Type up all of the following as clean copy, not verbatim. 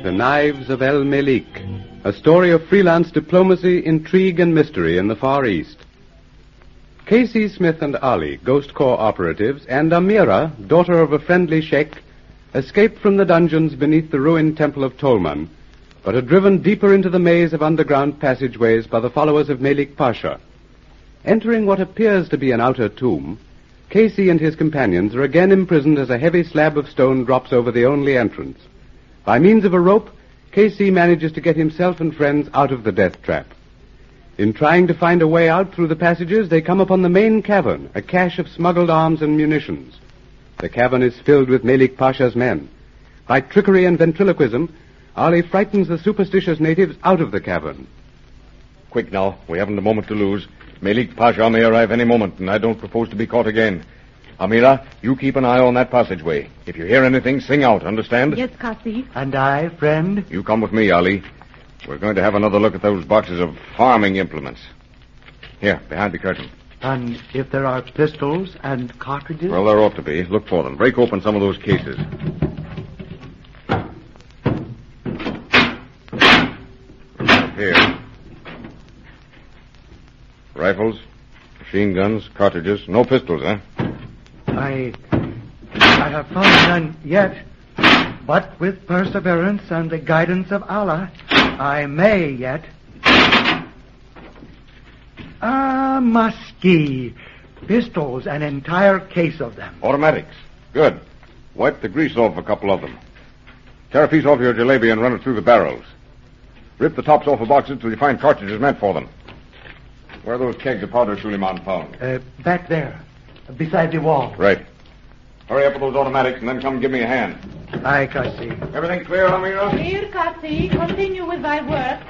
The Knives of El Melik, a story of freelance diplomacy, intrigue, and mystery in the Far East. Casey Smith and Ali, Ghost Corps operatives, and Amira, daughter of a friendly sheikh, escaped from the dungeons beneath the ruined temple of Tolman, but are driven deeper into the maze of underground passageways by the followers of Melik Pasha. Entering what appears to be an outer tomb, Casey and his companions are again imprisoned as a heavy slab of stone drops over the only entrance. By means of a rope, Casey manages to get himself and friends out of the death trap. In trying to find a way out through the passages, they come upon the main cavern, a cache of smuggled arms and munitions. The cavern is filled with Melik Pasha's men. By trickery and ventriloquism, Ali frightens the superstitious natives out of the cavern. Quick now, we haven't a moment to lose. Melik Pasha may arrive any moment, and I don't propose to be caught again. Amira, you keep an eye on that passageway. If you hear anything, sing out, understand? Yes, Kasi. And I, friend? You come with me, Ali. We're going to have another look at those boxes of farming implements. Here, behind the curtain. And if there are pistols and cartridges? Well, there ought to be. Look for them. Break open some of those cases. Here. Rifles, machine guns, cartridges. No pistols, eh? I have found none yet, but with perseverance and the guidance of Allah, I may yet. Muskie. Pistols, an entire case of them. Automatics. Good. Wipe the grease off a couple of them. Tear a piece off your jalebi and run it through the barrels. Rip the tops off the boxes till you find cartridges meant for them. Where are those kegs of powder Suleiman found? Back there, beside the wall. Right. Hurry up with those automatics and then come give me a hand. Aye, Kasi. Everything clear, Amira? Here, Kasi. Continue with thy work.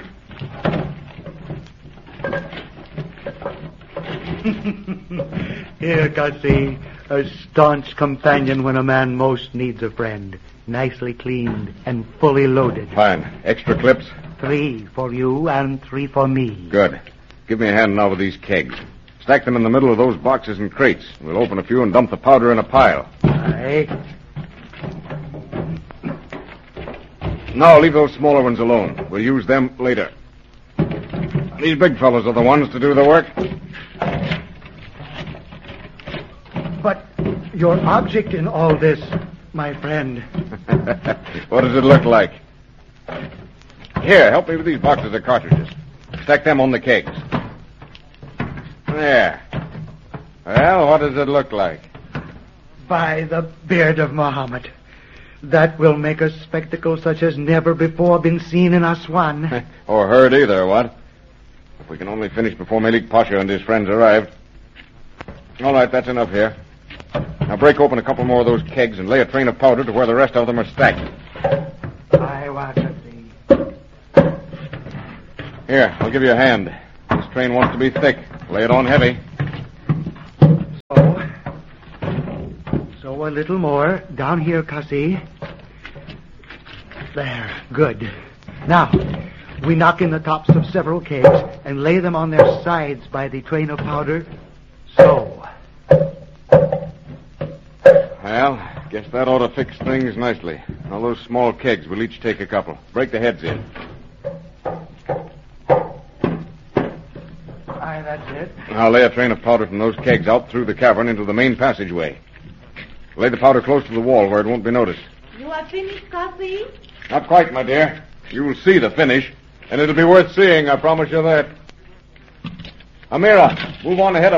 Here, Kasi, a staunch companion when a man most needs a friend. Nicely cleaned and fully loaded. Fine. Extra clips? 3 for you and 3 for me. Good. Give me a hand now with these kegs. Stack them in the middle of those boxes and crates. We'll open a few and dump the powder in a pile. Aye. Now leave those smaller ones alone. We'll use them later. These big fellows are the ones to do the work. But your object in all this, my friend. What does it look like? Here, help me with these boxes of cartridges. Stack them on the kegs. There. Well, what does it look like? By the beard of Muhammad. That will make a spectacle such as never before been seen in Aswan. Or heard either, what? If we can only finish before Melik Pasha and his friends arrive. All right, that's enough here. Now break open a couple more of those kegs and lay a train of powder to where the rest of them are stacked. I want to see. Here, I'll give you a hand. This train wants to be thick. Lay it on heavy. So a little more. Down here, Kasi. There. Good. Now, we knock in the tops of several kegs and lay them on their sides by the train of powder. So. Well, guess that ought to fix things nicely. Now, those small kegs, we'll each take a couple. Break the heads in. Aye, that's it. Now, lay a train of powder from those kegs out through the cavern into the main passageway. Lay the powder close to the wall where it won't be noticed. You are finished, Kasi? Not quite, my dear. You'll see the finish, and it'll be worth seeing, I promise you that. Amira, move on ahead of